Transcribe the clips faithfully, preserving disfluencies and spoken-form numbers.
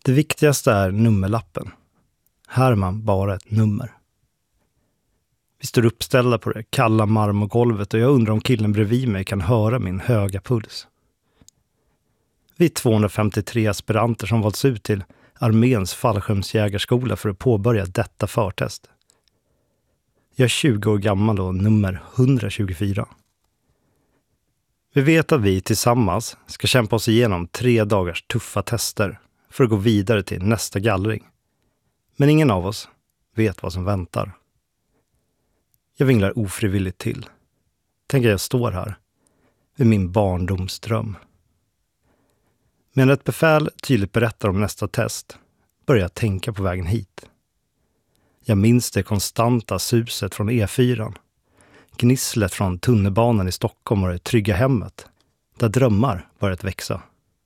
Det viktigaste är nummerlappen. Här är man bara ett nummer. Vi står uppställda på det kalla marmorgolvet och jag undrar om killen bredvid mig kan höra min höga puls. Vi är tvåhundrafemtiotre aspiranter som valts ut till arméns fallskärmsjägarskola för att påbörja detta förtest. Jag är tjugo år gammal och nummer etthundratjugofyra. Vi vet att vi tillsammans ska kämpa oss igenom tre dagars tuffa tester för att gå vidare till nästa gallring. Men ingen av oss vet vad som väntar. Jag vinglar ofrivilligt till. Tänk att jag står här vid min barndomsdröm. Men ett befäl tydligt berättar om nästa test börjar jag tänka på vägen hit. Jag minns det konstanta suset från E fyra, gnisslet från tunnelbanan i Stockholm och det trygga hemmet, där drömmar börjat växa.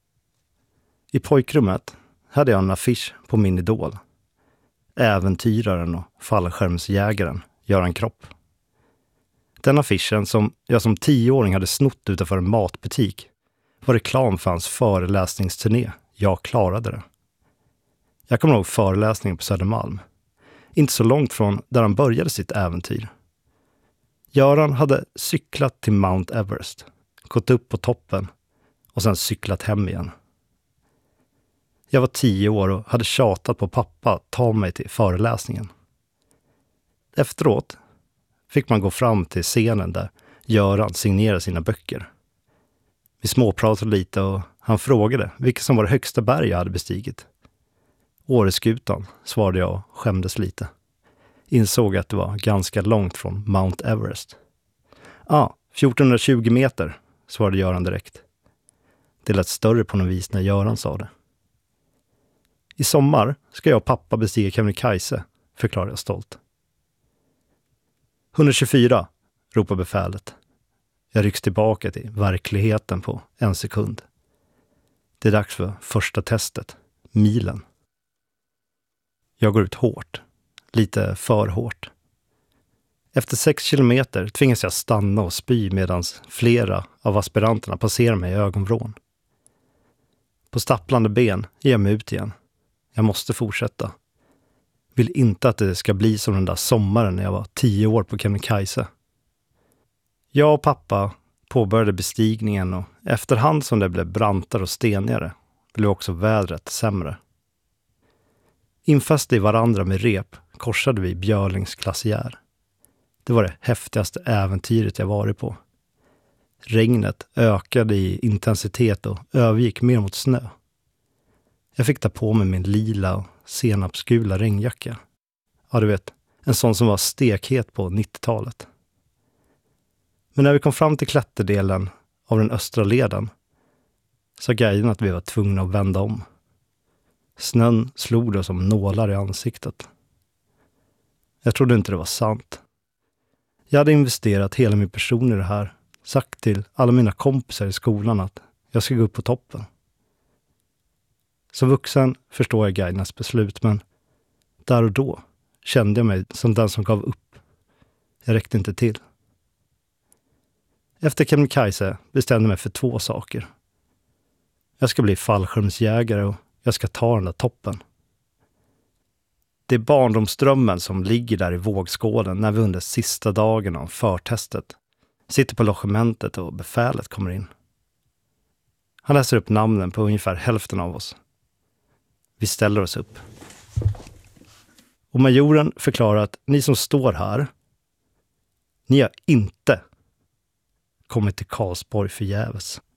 I pojkrummet hade jag en affisch på min idol, äventyraren och fallskärmsjägaren Göran Kropp. Den affischen som jag som tioåring hade snott utanför en matbutik var reklam för hans föreläsningsturné. Jag klarade det. Jag kommer ihåg föreläsningen på Södermalm. Inte så långt från där han började sitt äventyr. Göran hade cyklat till Mount Everest, gått upp på toppen och sen cyklat hem igen. Jag var tio år och hade tjatat på pappa att ta mig till föreläsningen. Efteråt fick man gå fram till scenen där Göran signerade sina böcker. Vi småpratade lite och han frågade vilket som var det högsta berg jag hade bestigit. Åreskutan, svarade jag och skämdes lite. Insåg att det var ganska långt från Mount Everest. Ja, ah, fjortonhundratjugo meter, svarade Göran direkt. Det lät större på något vis när Göran sa det. I sommar ska jag och pappa bestiga Kebnekaise, förklarade jag stolt. etthundratjugofyra, ropar befälet. Jag rycks tillbaka till verkligheten på en sekund. Det är dags för första testet, milen. Jag går ut hårt, lite för hårt. Efter sex kilometer tvingas jag stanna och spy medan flera av aspiranterna passerar mig i ögonvrån. På stapplande ben ger jag mig ut igen. Jag måste fortsätta. Vill inte att det ska bli som den där sommaren när jag var tio år på Kebnekaise. Jag och pappa påbörjade bestigningen och efterhand som det blev brantare och stenigare blev också vädret sämre. Infäste i varandra med rep korsade vi Björlings glaciär. Det var det häftigaste äventyret jag varit på. Regnet ökade i intensitet och övergick mer mot snö. Jag fick ta på mig min lila och senapsgula regnjacka. Ja, du vet, en sån som var stekhet på nittiotalet. Men när vi kom fram till klätterdelen av den östra leden sa guiden att vi var tvungna att vända om. Snön slog det som nålar i ansiktet. Jag trodde inte det var sant. Jag hade investerat hela min person i det här, sagt till alla mina kompisar i skolan att jag ska gå upp på toppen. Som vuxen förstår jag guidernas beslut, men där och då kände jag mig som den som gav upp. Jag räckte inte till. Efter Kebnekaise bestämde jag mig för två saker. Jag ska bli fallskärmsjägare och jag ska ta den där toppen. Det är barndomsdrömmen som ligger där i vågskålen när vi under sista dagen av förtestet sitter på logementet och befälet kommer in. Han läser upp namnen på ungefär hälften av oss. Vi ställer oss upp. Och majoren förklarar att ni som står här, ni har inte kommit till Karlsborg förgäves.